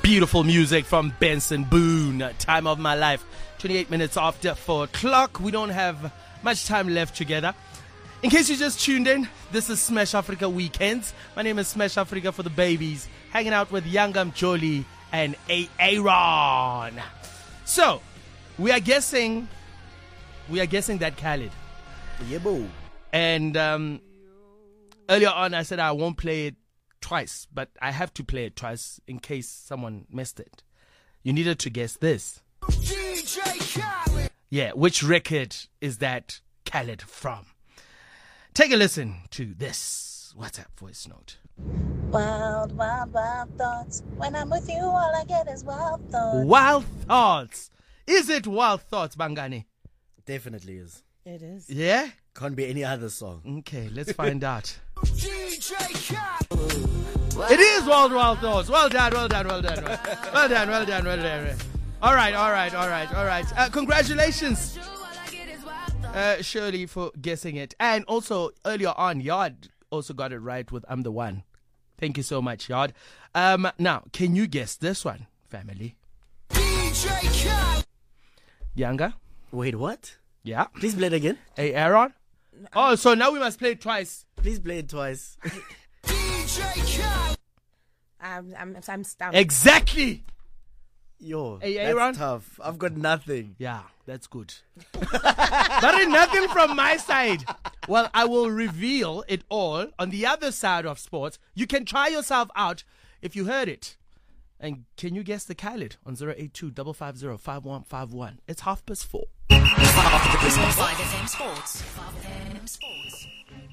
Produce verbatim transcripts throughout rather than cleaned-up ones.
Beautiful music from Benson Boone. Time of my life. twenty-eight minutes after four o'clock. We don't have much time left together. In case you just tuned in, this is Smash Africa Weekends. My name is Smash Africa for the babies. Hanging out with Yangam Jolie and Aaron. So, we are guessing, we are guessing that Khaled. Yeah, boo. And um, earlier on, I said I won't play it twice, but I have to play it twice in case someone missed it. You needed to guess this. D J Khaled. Yeah, which record is that Khaled from? Take a listen to this WhatsApp voice note. Wild, wild, wild thoughts. When I'm with you, all I get is wild thoughts. Wild Thoughts. Is it Wild Thoughts, Bangani? Definitely is. It is. Yeah? Can't be any other song. Okay, let's find out. D J Khaled. It is Wild Wild Thoughts. Well done, well done, well done. Well done, well done, well done. All right, all right, all right, all right. Uh, congratulations, uh, Shirley, for guessing it. And also, earlier on, Yard also got it right with I'm the One. Thank you so much, Yard. Um, now, can you guess this one, family? D J Khaled. Yanga? Wait, what? Yeah? Please play it again. Hey, Aaron? Oh, so now we must play it twice. Please play it twice. D J Khaled. I'm, I'm, I'm stumped. Exactly! Yo, Hey, that's Aaron? tough. I've got nothing. Yeah, that's good. There is nothing from my side. Well, I will reveal it all on the other side of sports. You can try yourself out if you heard it. And can you guess the Khaled on zero eight two, five five zero, five one five one? It's half past four. five F M Sports. five F M Sports.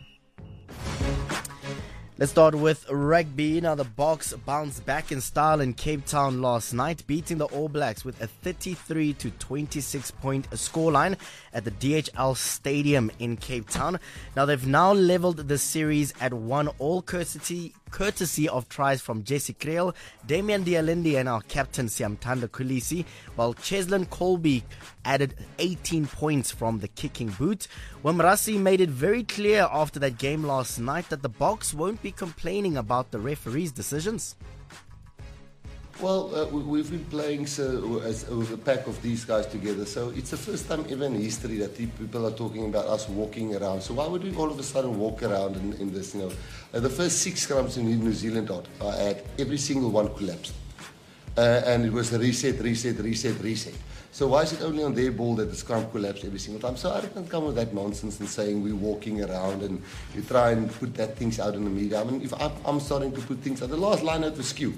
Let's start with rugby. Now, the Boks bounced back in style in Cape Town last night, beating the All Blacks with a thirty-three to twenty-six point scoreline at the D H L Stadium in Cape Town. Now, they've now leveled the series at one all, courtesy courtesy of tries from Jesse Creel, Damian Dialindi and our captain Siamtanda Kulisi, while Cheslin Colby added eighteen points from the kicking boot. Wamrasi made it very clear after that game last night that the Boks won't be complaining about the referee's decisions. Well, uh, we- we've been playing so, as, with a pack of these guys together, so it's the first time ever in history that the people are talking about us walking around. So why would we all of a sudden walk around in, in this? You know, uh, the first six scrums in New Zealand I had, every single one collapsed, uh, and it was a reset, reset, reset, reset. So why is it only on their ball that the scrum collapsed every single time? So I don't come with that nonsense and saying we're walking around and you try and put that things out in the media. I mean, if I'm, I'm starting to put things out, the last line out was skew.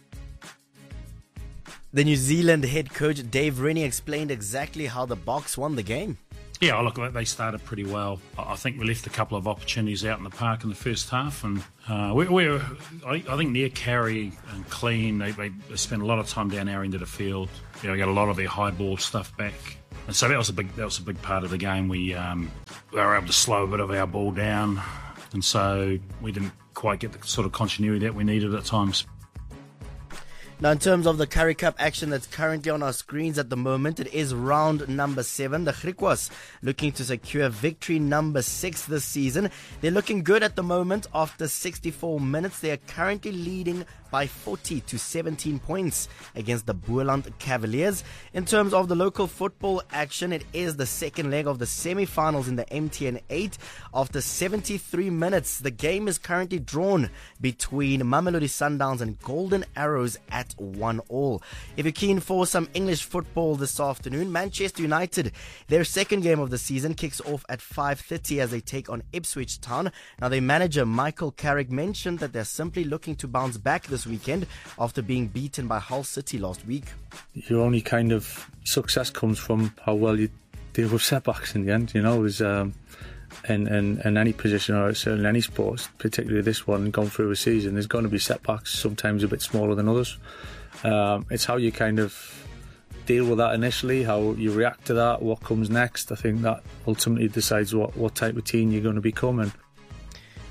The New Zealand head coach Dave Rennie explained exactly how the Boks won the game. Yeah, look, they started pretty well. I think we left a couple of opportunities out in the park in the first half, and uh, we, we were, I, I think, near carry and clean. They, they spent a lot of time down our end of the field. You know, got a lot of their high ball stuff back, and so that was a big that was a big part of the game. We um, we were able to slow a bit of our ball down, and so we didn't quite get the sort of continuity that we needed at times. Now, in terms of the Currie Cup action that's currently on our screens at the moment, it is round number seven. The Griquas looking to secure victory number six this season. They're looking good at the moment. After sixty-four minutes, they are currently leading by forty to seventeen points against the Boerland Cavaliers. In terms of the local football action, it is the second leg of the semi-finals in the M T N eight. After seventy-three minutes, the game is currently drawn between Mamelodi Sundowns and Golden Arrows at one all. If you're keen for some English football this afternoon, Manchester United, their second game of the season, kicks off at five thirty as they take on Ipswich Town. Now, their manager Michael Carrick mentioned that they're simply looking to bounce back this weekend after being beaten by Hull City last week. Your only kind of success comes from how well you deal with setbacks in the end, you know, is um, in, in, in any position or certainly any sport, particularly this one, gone through a season, there's going to be setbacks, sometimes a bit smaller than others. Um, it's how you kind of deal with that initially, how you react to that, what comes next. I think that ultimately decides what, what type of team you're going to become. And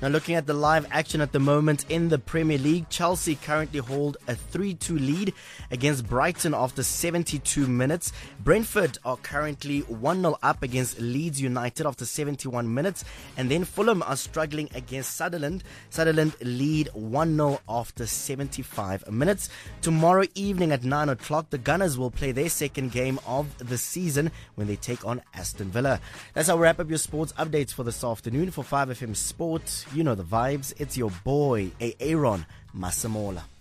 Now looking at the live action at the moment in the Premier League, Chelsea currently hold a three two lead against Brighton after seventy-two minutes. Brentford are currently one nil up against Leeds United after seventy-one minutes. And then Fulham are struggling against Sunderland. Sunderland lead one nil after seventy-five minutes. Tomorrow evening at nine o'clock, the Gunners will play their second game of the season when they take on Aston Villa. That's how we wrap up your sports updates for this afternoon. For five F M Sport, you know the vibes. It's your boy, Aaron Masamola.